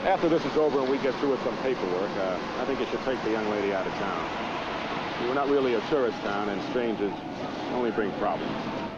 After this is over and we get through with some paperwork, I think you should take the young lady out of town. We're not really a tourist town, and strangers only bring problems.